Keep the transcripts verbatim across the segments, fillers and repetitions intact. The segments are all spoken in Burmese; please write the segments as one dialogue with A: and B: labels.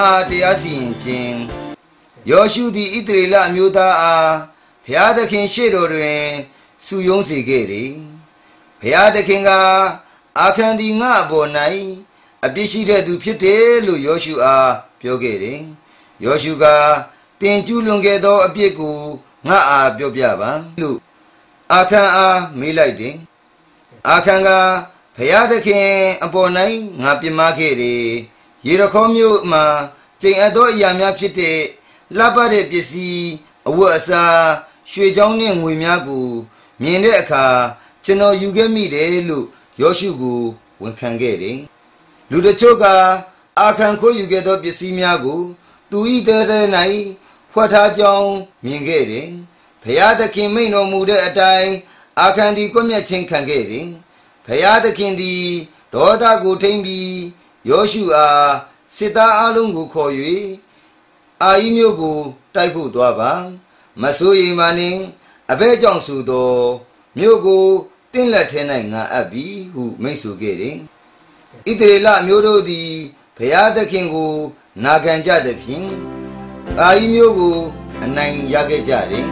A: အာတရားစီရင်ခြင်းယောရှုသည်ဣသရေလအမျိုးသားအားဘုရားသခင်ရှေ့တော်တွင်စုယုံစေခဲ့တယ်ဘုရားသခင်ကအာခန်ဒီငါအပေါ်၌အပြစ်ရှိတဲ့သူဖြစ်တယ်လို့ယောရှုအားပြောခဲ့တယ်ယောရှုကတင်ကျူးလွန်ခဲ့သောအပြစ်ကိုငါအားပြောပြပါလို့အာခန်အားမေးလိုက်တယ်အာခန်ကဘုရားသခင်အပေါ်၌ငါပြစ်မှားခဲ့တယ်ယေရခေါမြို့မှာကျိန်အပ်သောအရာများဖြစ်တဲ့လှပတဲ့ပစ္စည်းအဝတ်အစားရွှေချောင်းနှင့်ငွေများကိုမြင်တဲ့အခါကျွန်တော်ယူခဲ့မိတယ်လို့ယောရှုကိုဝန်ခံခဲ့တယ်လူတချို့ကအာခန်ခိုးယူခဲ့သောပစ္စည်းများကိုသူ၏တဲ့တဲ့၌ဖွက်ထားကြောင်းမြင်ခဲ့တယ်ဘုရားသခင်မိန့်တော်မူတဲ့အတိုင်းအာခန်ဒီကွမျက်ချင်းခံခဲ့တယ်ဘုရားသခင်သည်ဒေါသကိုထိမ့်ပြီးယောရှုအားစစ်သားအလုံးကိုခေါ်၍အာဤမျိုးကိုတိုက်ဖို့သွားပါမဆိုးရင်မနှင့်အဘဲကြောင့်ဆိုသောမြို့ကိုတင့်လက်ထဲ၌ငါအပ်ပြီဟုမိန့်ဆိုခဲ့တယ်ဣသရေလမျိုးတို့သည်ဘုရားသခင်ကိုနာခံကြသဖြင့်အာဤမျိုးကိုအနိုင်ရခဲ့ကြတယ်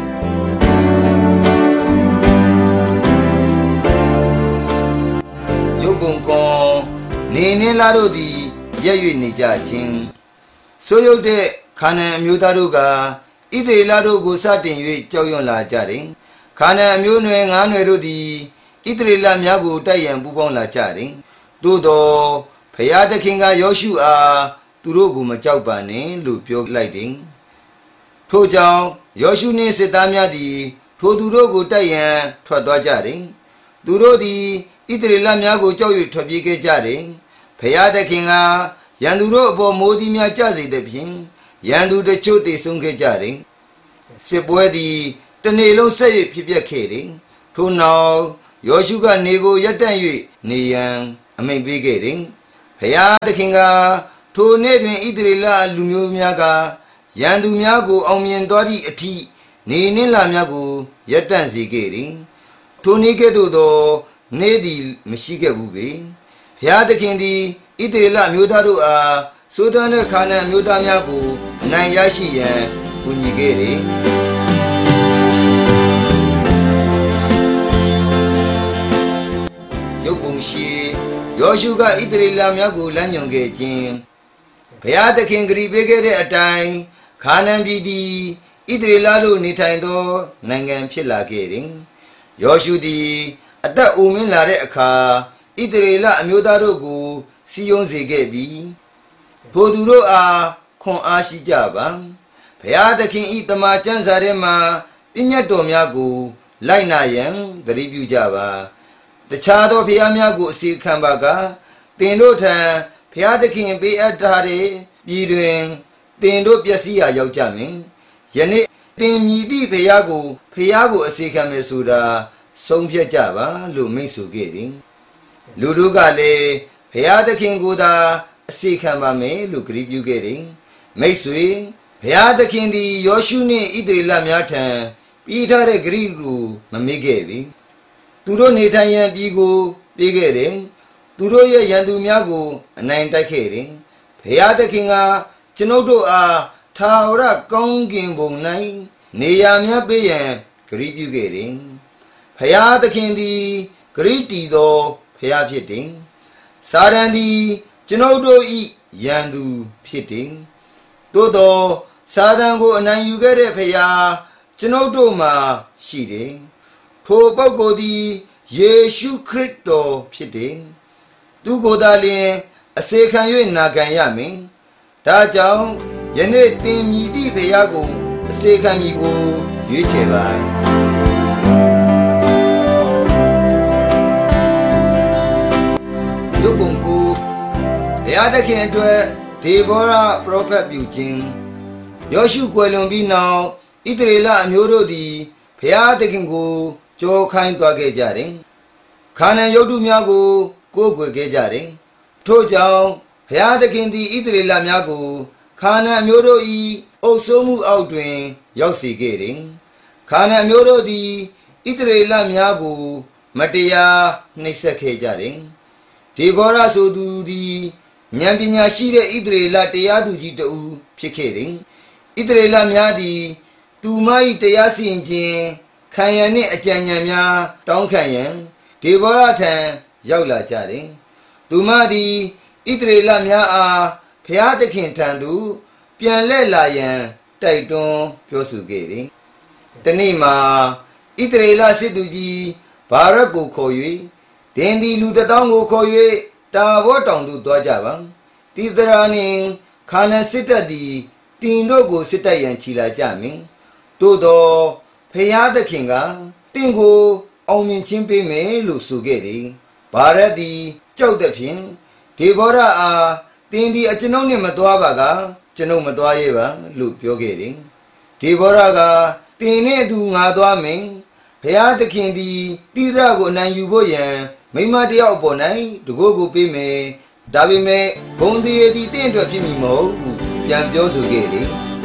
A: ယုတ်ပုံကွန်နေနေလာတို့သည်ရက်၍နေကြခြင်းဆိုရုပ်တဲ့ခါနန်အမျိုးသားတို့ကဣသရေလတို့ကိုစတင်၍ကြောက်ရွံ့လာကြတယ်ခါနန်အမျိုးနွယ်ငါးနွယ်တို့သည်ဣသရေလများကိုတိုက်ရန်ပူးပေါင်းလာကြတယ်သို့သောဘုရားသခင်ကယောရှုအားသူတို့ကိုမကြောက်ပါနဲ့လို့ပြောလိုက်တယ်ထို့ကြောင့်ယောရှုနှင့်စစ်သားများသည်ထိုသူတို့ကိုတိုက်ရန်ထွက်သွားကြတယ်သူတို့သည်ဣသရေလများကိုကြောက်၍ထွက်ပြေးခဲ့ကြတယ်ဘုရားသခင်ကရန်သူတို့အပေါ်မိုးသည်များကျစေသဖြင့်ရန်သူတချို့သေဆုံးခဲ့ကြတယ်စစ်ပွဲသည်တနေ့လုံးဆက်၍ဖြစ်ပျက်ခဲ့တယ်ထို့နောက်ယောရှုကနေကိုရပ်တန့်၍နေရန်အမိန့်ပေးခဲ့တယ်ဘုရားသခင်ကထိုနေ့တွင်ဣသရေလလူမျိုးများကရန်သူများကိုအောင်မြင်သွားသည့်အထိနေနှင့်လများကိုရပ်တန့်စေခဲ့တယ်ထိုနေ့ကဲ့သို့သောနေ့သည်မရှိခဲ့ဘူးပေဘုရားသခင်သည်ဣသရေလမျိုးသားတို့အားဆိုးသွမ်းတဲ့ခါနန်မျိုးသားများကိုအနိုင်ရရှိရန်ကူညီခဲ့တယ်ရုပ်ပုံရှိယောရှုကဣသရေလများကိုလမ်းညွှန်ခဲ့ခြင်းဘုရားသခင်ဂရုပေးခဲ့တဲ့အတိုင်းခါနန်ပြည်သည်ဣသရေလတို့နေထိုင်သောနိုင်ငံဖြစ်လာခဲ့တယ်ယောရှုသည်အသက်အိုမင်းလာတဲ့အခါဣသရေလအမျိုးသားတို့ကိုစီယုံစေခဲ့ပြီးထိုသူတို့အားခွန်အားရှိကြပါဘုရားသခင်ဤတမန်ကျမ်းစာထဲမှာပညတ်တော်များကိုလိုက်နာရန်သတိပြုကြပါတခြားသောဘုရားများကိုအစီခံပါကသင်တို့ထံဘုရားသခင်ပေးအပ်ထားတဲ့ပြည်တွင်သင်တို့ပျက်စီးရာရောက်ကြမည်ယနေ့သင်မြည်သည့်ဘုရားကိုဘုရားကိုအစီခံမယ်ဆိုတာဆုံးဖြတ်ကြပါလို့မိန့်ဆိုခဲ့တယ်လူတို့ကလည်းဘုရားသခင်ကိုသာအစီခံပါမယ်လို့ဂရုပြုခဲ့တယ်မိတ်ဆွေဘုရားသခင်သည်ယောရှုနှင့်ဣသရေလများထံပြီးထားတဲ့ဂရုကိုမမေ့ခဲ့ပြီသူတို့နေထိုင်ရန်ပြည်ကိုပေးခဲ့တယ်သူတို့ရဲ့ရန်သူများကိုအနိုင်တိုက်ခဲ့တယ်ဘုရားသခင်ကကျွန်ုပ်တို့အားထာဝရကောင်းကင်ဘုံ၌နေရာများပေးရန်ဂရုပြုခဲ့တယ်ဘုရားသခင်သည်ဂရုတည်သောဘုရားဖြစ်တယ်စာရန်သည်ကျွန်ုပ်တို့၏ရန်သူဖြစ်တယ်သို့သောစာတန်ကိုအနိုင်ယူခဲ့တဲ့ဘုရားကျွန်ုပ်တို့မှာရှိတယ်ထိုပုဂ္ဂိုလ်သည်ယေရှုခရစ်တော်ဖြစ်တယ်သူကိုယ်သာလျှင်အစေခံ၍နာခံရမည်ဒါကြောင့်ယနေ့သင်မြည်သည့်ဘုရားကိုအစေခံမည်ကိုရွေးချယ်ပါယုတ်ပုံကိုဘုရားသခင်အတွက်ဒေဘောရပရောဖက်ပြုခြင်းယောရှုကွယ်လွန်ပြီးနောက်ဣသရေလအမျိုးတို့သည်ဘုရားသခင်ကိုကြောခိုင်းသွားခဲ့ကြတယ်ခါနန်ယုတ်တုများကိုကိုးကွယ်ခဲ့ကြတယ်ထို့ကြောင့်ဘုရားသခင်သည်ဣသရေလများကိုခါနန်အမျိုးတို့၏အုပ်စိုးမှုအောက်တွင်ရောက်စေခဲ့တယ်ခါနန်အမျိုးတို့သည်ဣသရေလများကိုမတရားနှိပ်စက်ခဲ့ကြတယ်ဒေဘောရဆိုသူသည်ဉာဏ်ပညာရှိတဲ့ဣသရေလတရားသူကြီးတူဖြစ်ခဲ့တယ်ဣသရေလများသည်သူမ၏တရားစီရင်ခြင်းခံရန်နှင့်အကြံဉာဏ်များတောင်းခံရန်ဒေဘောရထံရောက်လာကြတယ်သူမသည်ဣသရေလများအားဘုရားသခင်ထံသို့ပြန်လှည့်လာရန်တိုက်တွန်းပြောဆိုခဲ့တယ်တနေ့မှာဣသရေလစစ်သူကြီးဘာရက်ကိုခေါ်၍ဒင်သည်လူတစ်သောင်းကိုခေါ်၍တာဘောတောင်သို့သွားကြပါတိသရာနှင့်ခါနန်စစ်တပ်သည်တင်တို့ကိုစစ်တိုက်ရန်ချီလာကြမည်သို့သောဖျားသခင်ကတင့်ကိုအောင်မြင်ခြင်းပေးမယ်လို့ဆိုခဲ့တယ်ဘာရက်သည်ကြောက်တဲ့ဖြင့်ဒေဘောရအားတင်သည်အကျွန်ုပ်နှင့်မသွားပါကကျွန်ုပ်မသွားရဲပါလို့ပြောခဲ့တယ်ဒေဘောရကတင်နှင့်အတူငါသွားမယ်ဘုရားသခင်သည်တိသရကိုအနိုင်ယူဖို့ရန်မိမတယောက်ပေါ်၌တကိုးကိုပေးမယ်ဒါပေမဲ့ဂုံတည်းသည်တင့်အတွက်ဖြစ်မည်မဟုတ်ဘူးပြန်ပြောဆိုခဲ့တယ်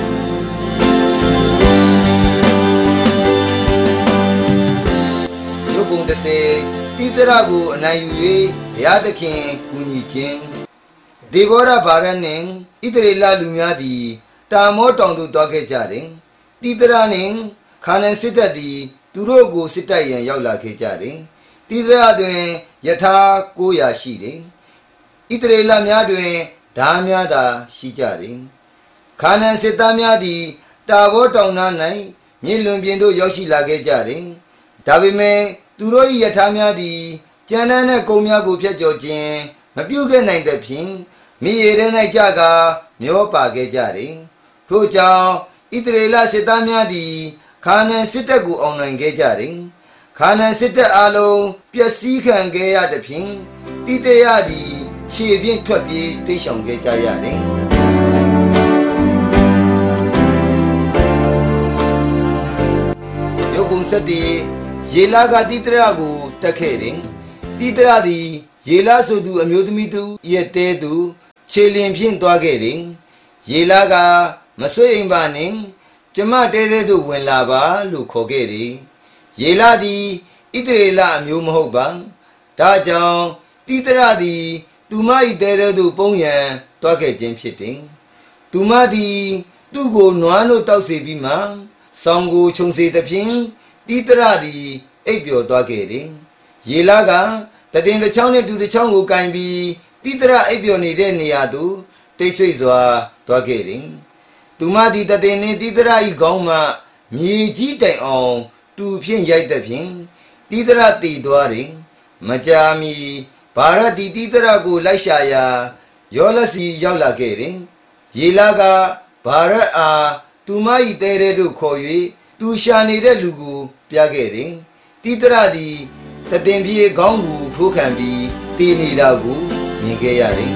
A: ရုပ်ပုံတစ်ဆယ်တိသရကိုအနိုင်ယူ၍ဘုရားသခင်ကူညီခြင်းဒေဘောရဘာရနှင့်ဣသရေလလူများသည်တာမောတောင်သို့သွားခဲ့ကြတယ်တိသရနှင့်ခါနန်စစ်တပ်သည်သူတို့ကိုစစ်တိုက်ရန်ရောက်လာခဲ့ကြတယ်တိသရတွင်ယထာကိုးရာရှိတယ်ဣသရေလများတွင်ဓာများသာရှိကြတယ်ခါနန်စစ်သားများသည်တာဘောတောင်နား၌မြစ်လွန်ပြင်သို့ရောက်ရှိလာခဲ့ကြတယ်ဒါပေမဲ့သူတို့၏ယထာများသည်ကြမ်းတမ်းတဲ့ကုန်းများကိုဖျက်ကျော်ခြင်းမပြုခဲ့နိုင်သဖြင့်မိရထဲ၌ကြကာမျောပါခဲ့ကြတယ်ထို့ကြောင့်ဣသရေလစစ်သားများသည်ခါနန်စစ်တပ်ကိုအောင်နိုင်ခဲ့ကြတယ်ခါနန်စစ်တပ်အလုံးပျက်စီးခံခဲ့ရသဖြင့်တိတရသည်ခြေဖြင့်ထွက်ပြေးတိတ်ဆောင်ခဲ့ကြရတယ်ရုပ်ပုံဆက်တည်းယေလာကတိတရကိုတက်ခဲ့တယ်တိတရသည်ယေလာဆိုသူအမျိုးသမီးတူရဲ့တဲသူခြေလင်ဖြင့်သွားခဲ့တယ်ယေလာကမဆွေအိမ်ပါနှင့်ကျမတဲတဲသို့ဝင်လာပါလို့ခေါ်ခဲ့တယ်ယေလာသည်ဣသရေလအမျိုးမဟုတ်ပါဒါကြောင့်တိတရသည်သူမ၏တဲတဲသို့ပုံရန်သွားခဲ့ခြင်းဖြစ်တယ်သူမသည်သူ့ကိုနွားလို့တောက်စေပြီးမှဆောင်းကိုခြုံစေသဖြင့်တိတရသည်အိပ်ပျော်သွားခဲ့တယ်ယေလာကတတင်တစ်ချောင်းနဲ့တူတစ်ချောင်းကိုကင်ပြီးတိတရအိပ်ပျော်နေတဲ့နေရာသို့တိတ်ဆိတ်စွာသွားခဲ့တယ်သူမသည်တတင်နှင့်တိတရ၏ခေါင်းမှမြေကြီးတိုင်အောင်တူဖြင့်ရိုက်သဖြင့်တိတရတည်သွားတယ်မကြာမီဘာရတိတိတရကိုလိုက်ရှာရာယောလစီရောက်လာခဲ့တယ်ယေလာကဘာရအားသူမ၏တဲတဲတို့ခေါ်၍သူရှာနေတဲ့လူကိုပြခဲ့တယ်တိတရသည်တတင်ပြေခေါင်းကိုထိုးခံပြီးတည်နေတာကိုမြင်ခဲ့ရတယ်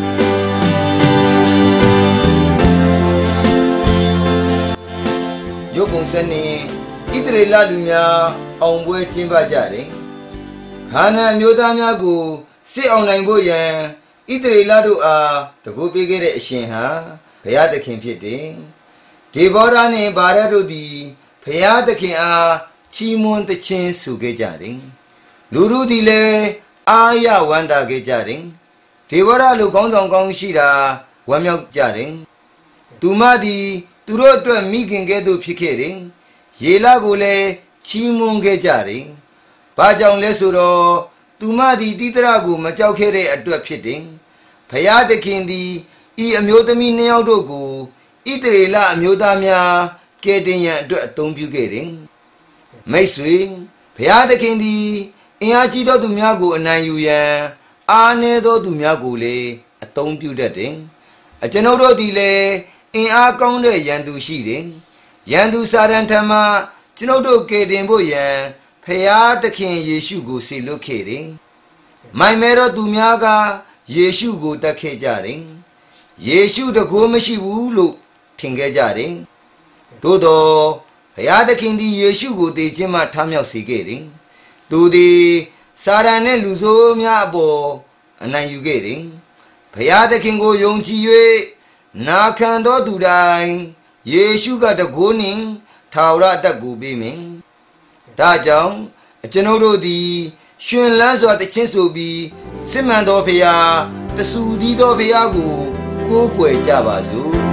A: ရုပ်ပုံစံနှင့်ဣသရေလလူများအောင်ပွဲကျင်းပကြတယ်ခါနန်မျိုးသားများကိုစစ်အောင်နိုင်ဖို့ရန်ဣသရေလတို့အားတကူပေးခဲ့တဲ့အရှင်ဟာဘုရားသခင်ဖြစ်တယ်ဒေဘောရနှင့်ဗာရတို့သည်ဘုရားသခင်အားချီးမွမ်းသခြင်းဆိုခဲ့ကြတယ်လူတို့သည်လည်းအာရဝန္တာခဲ့ကြတယ်ဒေဘောရလူကောင်းဆောင်ကောင်းရှိတာဝမ်းမြောက်ကြတယ်သူမသည်သူတို့အတွက်မိခင်ကဲ့သို့ဖြစ်ခဲ့တယ်ယေလကိုလည်းချီးမွမ်းခဲ့ကြတယ်ဘာကြောင့်လဲဆိုတော့သူမသည်တိတရကိုမကြောက်ခဲ့တဲ့အတွက်ဖြစ်တယ်ဘုရားသခင်သည်ဤအမျိုးသမီးနှစ်ယောက်တို့ကိုဣသရေလအမျိုးသားများကယ်တင်ရန်အတွက်အသုံးပြုခဲ့တယ်မိတ်ဆွေဘုရားသခင်သည်အင်အားကြီးသောသူများကိုအနိုင်ယူရန်အားနည်းသောသူများကိုလည်းအသုံးပြုတတ်တယ်အကျွန်ုပ်တို့သည်လည်းအင်အားကောင်းတဲ့ရန်သူရှိတယ်ရန်သူစာတန်ထံမှကျွန်ုပ်တို့ကယ်တင်ဖို့ရန်ဖျားသခင်ယေရှုကိုစေလွှတ်ခဲ့တယ်မိုင်မဲတော်သူများကယေရှုကိုတတ်ခဲ့ကြတယ်ယေရှုတကိုးမရှိဘူးလို့ထင်ခဲ့ကြတယ်သို့တော့ဘုရားသခင်သည်ယေရှုကိုသေခြင်းမှထမြောက်စေခဲ့တယ်သူသည်စာရန်နှင့်လူဆိုးများအပေါ်အနိုင်ယူခဲ့တယ်ဘုရားသခင်ကိုယုံကြည်၍နာခံသောသူတိုင်းယေရှုကတကိုးနှင့်ထာဝရအသက်ကိုပေးမယ်ဒါကြောင့်ကျွန်ုပ်တို့သည်ရှင်လန်းစွာတခြင်းဆိုပြီးစစ်မှန်သောဘုရားတဆူသီးသောဘုရားကိုကိုးကွယ်ကြပါစို့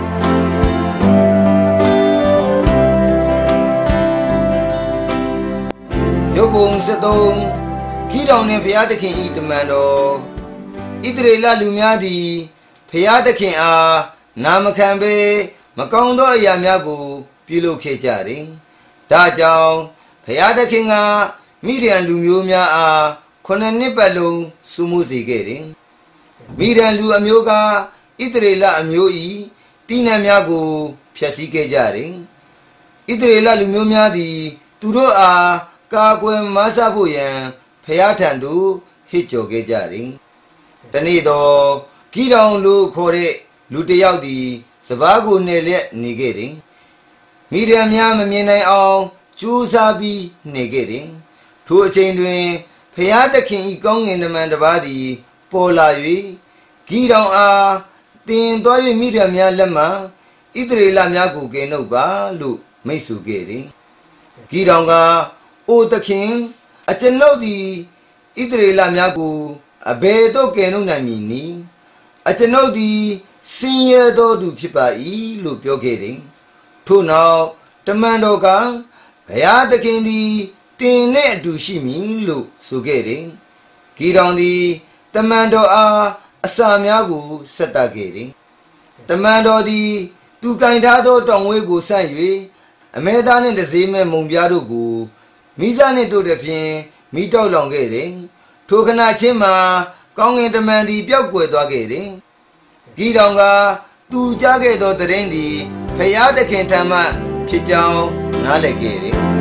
A: ရုပ်ပုံစက်သုံးဂီတောင်နှင့်ဘုရားသခင်ဤတမန်တော်ဣသရေလလူများသည်ဘုရားသခင်အားနာမခံဘဲမကောင်းသောအရာများကိုပြုလုပ်ခဲ့ကြတယ်။ဒါကြောင့်ဘုရားသခင်ကမိဒျန်လူမျိုးများအားခုနှစ်နှစ်ပတ်လုံးစုမှုစေခဲ့တယ်။မိဒျန်လူအမျိုးကဣသရေလအမျိုး၏တည်နှံများကိုဖျက်ဆီးခဲ့ကြတယ်။ဣသရေလလူမျိုးများသည်သူတို့အားကာကွယ်မဆဖို့ရန်ဘုရားထံသို့ဟစ်ကြော်ခဲ့ကြတယ်။တနေ့တော့ဂီတောင်လူခေါ်တဲ့လူတစ်ယောက်သည်စပါးကိုနယ်လျက်နေခဲ့တယ်။မိဒျန်များမမြင်နိုင်အောင်ကြိုးစားပြီးနေခဲ့တယ်။ထိုအချိန်တွင်ဘုရားသခင်၏ကောင်းကင်တမန်တစ်ပါးသည်ပေါ်လာ၍ဂီတောင်အားတင်သွား၍မိဒျန်များလက်မှဣသရေလများကိုကယ်နှုတ်ပါလို့မိန့်ဆိုခဲ့တယ်။ဂီတောင်ကအိုသခင်အကျွန်ုပ်သည်ဣသရေလများကိုအဘယ်သို့ကယ်နှုတ်နိုင်မည်နည်းအကျွန်ုပ်သည်ဆင်းရဲသောသူဖြစ်ပါ၏လို့ပြောခဲ့တယ်။ထို့နောက်တမန်တော်ကဘုရားသခင်သည်တင်နှင့်အတူရှိမည်လို့ဆိုခဲ့တယ်။ဂီတောင်သည်တမန်တော်အားအစာများကိုဆက်တတ်ခဲ့တယ်။တမန်တော်သည်သူကင်ထားသောတောင်ဝဲကိုဆန့်၍အမဲသားနှင့်တစေးမဲ့မုံပြားတို့ကိုမိစားနှင့်တို့တဖြင့်မိတောက်လောင်ခဲ့တယ်။ထိုခဏချင်းမှာကောင်းကင်တမန်သည်ပျောက်ကွယ်သွားခဲ့တယ်။ဂီတောင်ကသူကြားခဲ့သောတရင်သည်ဘုရားသခင်ထံမှဖြစ်ကြောင်းနားလည်ခဲ့တယ်။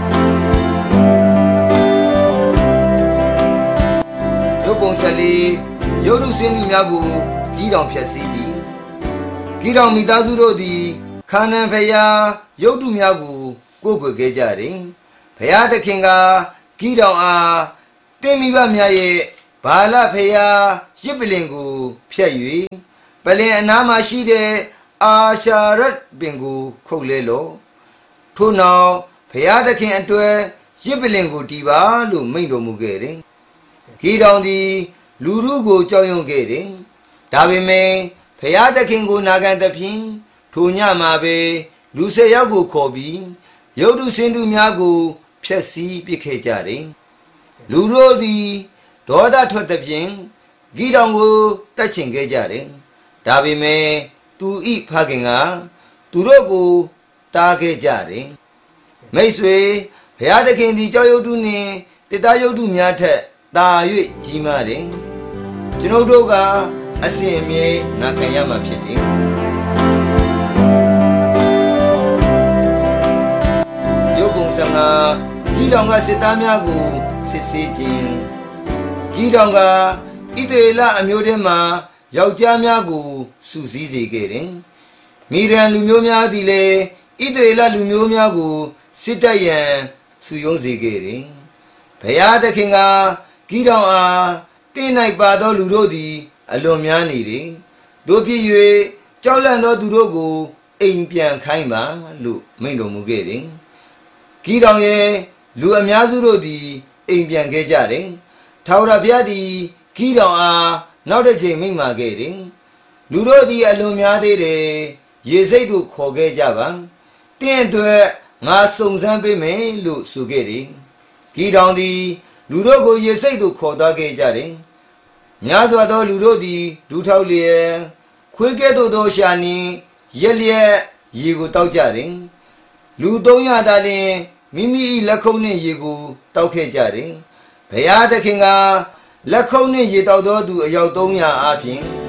A: ရုပ်ပုံစလေးရုပ်တုစင်းသူများကိုဂီတောင်ဖြတ်စည်းသည်ဂီတောင်မိသားစုတို့သည်ခါနန်ဘုရားရုပ်တုများကိုကိုးကွယ်ခဲ့ကြတယ်။ဘုရားသခင်ကဂီတောင်အားတင်းမိဘများရဲ့ဘာလဘုရားရစ်ပလင်ကိုဖျက်၍ပလင်အနားမှာရှိတဲ့အာရှာရတ်ပင်ကိုခုတ်လဲလို့ထို့နောက်ဘုရားသခင်အတွက်ရစ်ပလင်ကိုတီးပါလို့မိန့်တော်မူခဲ့တယ်။ဂီတောင်သည်လူထုကိုကြောက်ရွံ့ခဲ့တယ်။ဒါပေမဲ့ဘုရားသခင်ကိုနာခံသဖြင့်ထိုညမှာပဲလူဆယ်ယောက်ကိုခေါ်ပြီးရုပ်တုဆင်းသူများကိုဖျက်ဆီးပစ်ခဲ့ကြတယ်။လူတို့သည်ဒေါသထွက်သဖြင့်ဂီတောင်ကိုတတ်ချင်ခဲ့ကြတယ်။ဒါပေမဲ့သူဤဖခင်ကသူတို့ကိုတားခဲ့ကြတယ်။မိတ်ဆွေဘုရားသခင်သည်ကြောက်ရွံ့သူနှင့်တေတရုပ်တုများထက်သာ၍ကြီးမားတယ်။ကျွန်ုပ်တို့ကအစဉ်အမြဲနာခံရမှာဖြစ်တယ်။ရုပ်ပုံစံကဂီတောင်ကစစ်သားများကိုစစ်ဆေးခြင်းဂီတောင်ကဣသရေလအမျိုးထဲမှာယောက်ျားများကိုစုစည်းစေခဲ့တယ်။မိဒျန်လူမျိုးများသည်လည်းဣသရေလလူမျိုးများကိုစစ်တပ်ရန်စုယုံစေခဲ့တယ်။ဘုရားသခင်ကဂီတောင်အားတင်း၌ပါသောလူတို့သည်အလွန်များနေတယ်။တို့ဖြစ်၍ကြောက်လန့်သောသူတို့ကိုအိမ်ပြန်ခိုင်းပါလို့မိန့်တော်မူခဲ့တယ်။ဂီတောင်ရဲ့လူအများစုတို့သည်အိမ်ပြန်ခဲ့ကြတယ်။ထာဝရဘုရားသည်ဂီတောင်အားနောက်တစ်ချိန်မိန့်မာခဲ့တယ်။လူတို့သည်အလွန်များသေးတယ်။ရေစိတ်တို့ခေါ်ခဲ့ကြပါ။တင့်အတွက်ငါစုံစမ်းပေးမယ်လို့ဆိုခဲ့တယ်။ဂီတောင်သည်လူတို့ကိုရေစိတ်တို့ခေါ်သွားခဲ့ကြတယ်။များစွာသောလူတို့သည်ဒူးထောက်လျက်ခွေးကဲ့သို့သောရှာနှင့်ရက်လျက်ရေကိုတောက်ကြတယ်။လူသုံးရာသာလျှင်မိမိ၏လက်ခုပ်နှင့်ရေကိုတောက်ခဲ့ကြတယ်။ဘုရားသခင်ကလက်ခုပ်နှင့်ရေတောက်သောသူအယောက်သုံးရာအပြင်